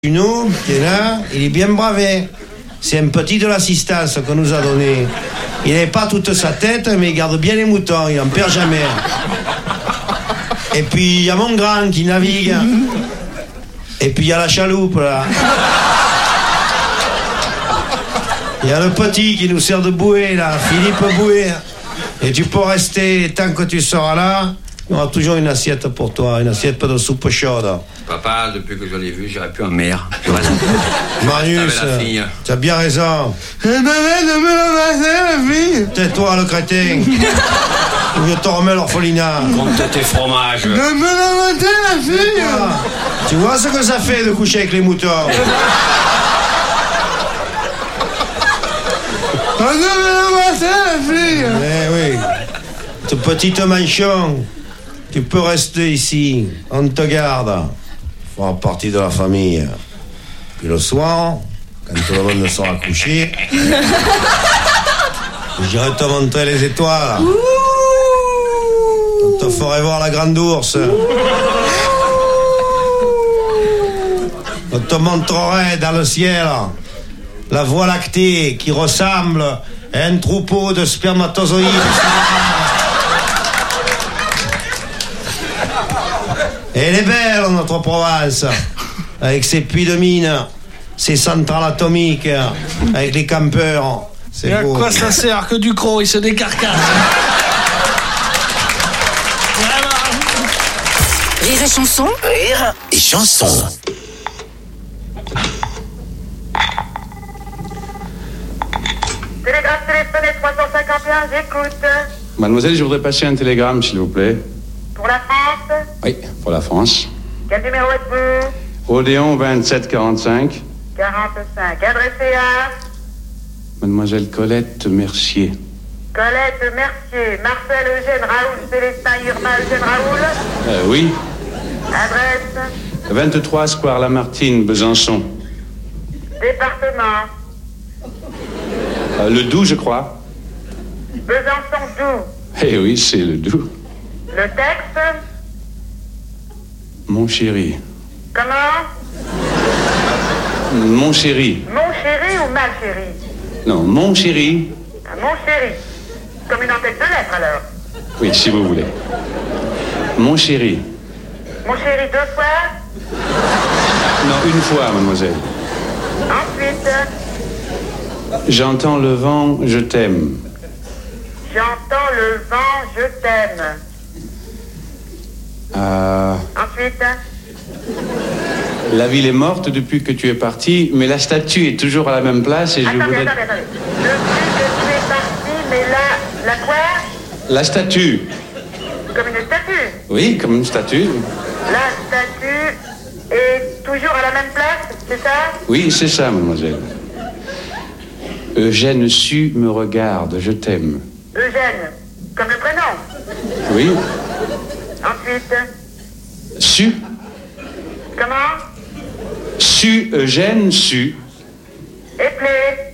Juno, qui est là, il est bien bravé. C'est un petit de l'assistance qu'on nous a donné. Il n'avait pas toute sa tête, mais il garde bien les moutons, il n'en perd jamais. Et puis il y a mon grand qui navigue. Et puis il y a la chaloupe là. Il y a le petit qui nous sert de bouée là, Philippe Bouée. Et tu peux rester tant que tu seras là. Il y aura toujours une assiette pour toi, une assiette de soupe chaude. Papa, depuis que je l'ai vu, j'irai plus en mer. Tu as raison. Marius, tu as bien raison. Tais-toi, le crétin. Je te remets l'orphelinat. Compte tes fromages. Tu vois ce que ça fait de coucher avec les moutons? Eh oui. Ce petit manchon, tu peux rester ici. On te garde. Tu feras partie de la famille. Puis le soir, quand tout le monde sera couché, j'irai te montrer les étoiles. On te ferait voir la grande ours. On te montrerait dans le ciel la voie lactée qui ressemble à un troupeau de spermatozoïdes. Et elle est belle, notre Provence, avec ses puits de mine, ses centrales atomiques, avec les campeurs. Et à quoi ça sert que du croc, il se décarcasse? Rire et chanson. Rire et chanson. Télégramme téléphoné 351, j'écoute. Mademoiselle, je voudrais passer un télégramme, s'il vous plaît. Pour la France? Oui, pour la France. Quel numéro êtes-vous? Odéon 2745. 45. Adressé à? Mademoiselle Colette Mercier. Colette Mercier. Marcel Eugène Raoul Célestin Irma Eugène Raoul? Oui. Adresse? 23 Square Lamartine, Besançon. Département? Le Doubs, je crois. Besançon Doubs. Eh oui, c'est le Doubs. Le texte? Mon chéri. Comment? Mon chéri. Mon chéri ou ma chérie? Non, mon chéri. Ah, mon chéri. Comme une entête de lettres alors. Oui, si vous voulez. Mon chéri. Mon chéri 2 fois? Non, une fois, mademoiselle. Ensuite? J'entends le vent, je t'aime. J'entends le vent, je t'aime. Ensuite? La ville est morte depuis que tu es parti, mais la statue est toujours à la même place et je Attendez. voudrais... Depuis que tu es parti, mais la quoi? La statue. Comme une statue? Oui, comme une statue. La statue est toujours à la même place, c'est ça? Oui, c'est ça, mademoiselle. Eugène Su me regarde, je t'aime. Eugène, comme le prénom? Oui. Ensuite? Su. Comment? Su, Eugène Su. Éplé?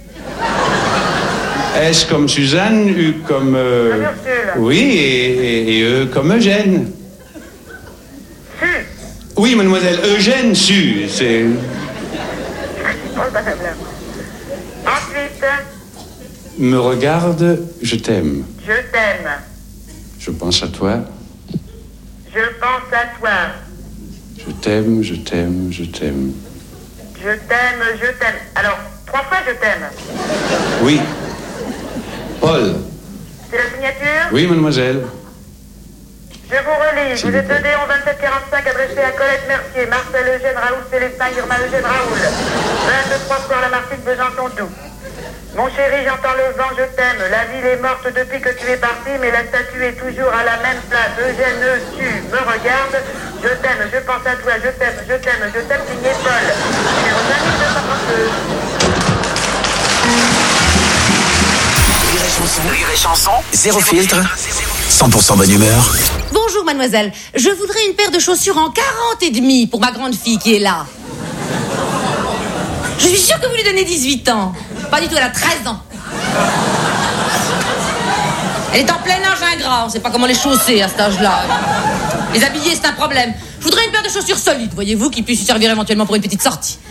S comme Suzanne, U comme... Comme Ursule? Oui, et E comme Eugène. Su? Oui, mademoiselle, Eugène Su, c'est... Oh, madame. Ensuite? Me regarde, je t'aime. Je t'aime. Je pense à toi. Je pense à toi. Je t'aime, je t'aime, je t'aime. Je t'aime, je t'aime. Alors, 3 fois je t'aime. Oui. Paul. C'est la signature? Oui, mademoiselle. Je vous relis. Vous êtes Odéon 2745, adressé à Colette Mercier, Marcel Eugène Raoul Célestin Irma Eugène Raoul. 23 Square Lamartine, Besançon Doubs. Mon chéri, j'entends le vent, je t'aime. La ville est morte depuis que tu es parti, mais la statue est toujours à la même place. Eugène Su me regarde. Je t'aime, je pense à toi, je t'aime, je t'aime, je t'aime, signé Paul. Numéro 52. Rire et chanson. Zéro filtre. 100% bonne humeur. Bonjour mademoiselle, je voudrais une paire de chaussures en 40 et demi pour ma grande fille qui est là. Je suis sûre que vous lui donnez 18 ans. Pas du tout, elle a 13 ans. Elle est en plein âge ingrat, on sait pas comment les chausser à cet âge-là. Les habiller, c'est un problème. Je voudrais une paire de chaussures solides, voyez-vous, qui puisse lui servir éventuellement pour une petite sortie.